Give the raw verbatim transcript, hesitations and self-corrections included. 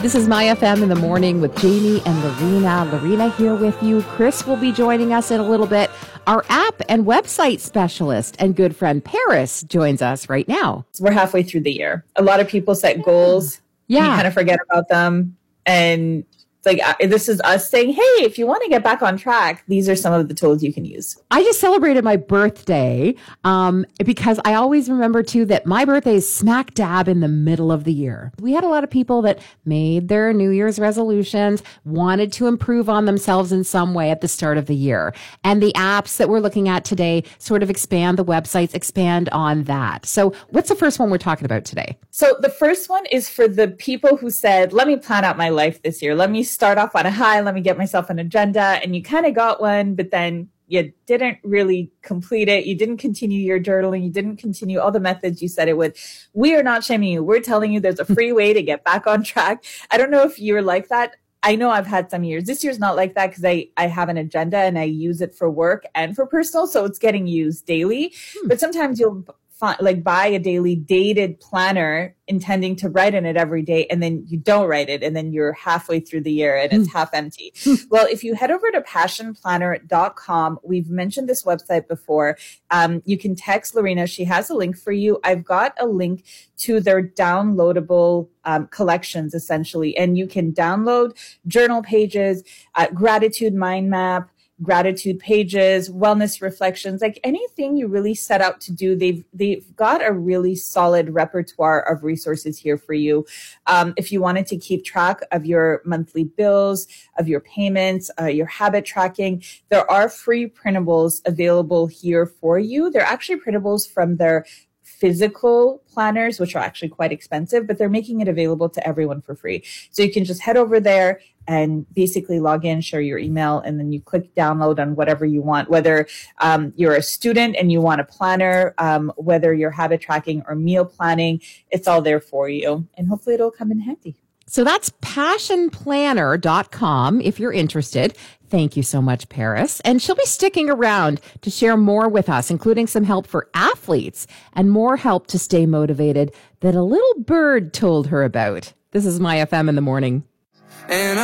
This is My F M in the morning with Jamie and Lorena. Lorena here with you. Chris will be joining us in a little bit. Our app and website specialist and good friend Paris joins us right now. We're halfway through the year. A lot of people set goals. Yeah. You kind of forget about them. And like uh, this is us saying, hey, if you want to get back on track, these are some of the tools you can use. I just celebrated my birthday um, because I always remember, too, that my birthday is smack dab in the middle of the year. We had a lot of people that made their New Year's resolutions, wanted to improve on themselves in some way at the start of the year. And the apps that we're looking at today sort of expand, the websites expand on that. So what's the first one we're talking about today? So the first one is for the people who said, let me plan out my life this year. Let me start off on a high. Let me get myself an agenda. And you kind of got one, but then you didn't really complete it. You didn't continue your journaling. You didn't continue all the methods you said it would. We are not shaming you. We're telling you there's a free way to get back on track. I don't know if you're like that. I know I've had some years. This year's not like that because I, I have an agenda and I use it for work and for personal. So it's getting used daily. Hmm. But sometimes you'll find, like buy a daily dated planner intending to write in it every day, and then you don't write it, and then you're halfway through the year and it's mm. half empty. Mm. Well, if you head over to passion planner dot com, we've mentioned this website before. Um, you can text Lorena. She has a link for you. I've got a link to their downloadable um, collections, essentially, and you can download journal pages, uh, gratitude mind map, gratitude pages, wellness reflections, like anything you really set out to do. They've, they've got a really solid repertoire of resources here for you. Um, if you wanted to keep track of your monthly bills, of your payments, uh, your habit tracking, there are free printables available here for you. They're actually printables from their physical planners, which are actually quite expensive, but they're making it available to everyone for free. So you can just head over there and basically log in, share your email, and then you click download on whatever you want, whether um, you're a student and you want a planner, um, whether you're habit tracking or meal planning, it's all there for you. And hopefully it'll come in handy. So that's passion planner dot com if you're interested. Thank you so much, Paris. And she'll be sticking around to share more with us, including some help for athletes and more help to stay motivated that a little bird told her about. This is My F M in the morning. And